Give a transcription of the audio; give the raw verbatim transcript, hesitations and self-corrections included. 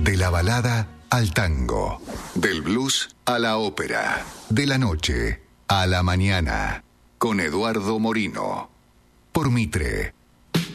De la balada al tango, del blues a la ópera, de la noche a la mañana, con Eduardo Morino, por Mitre.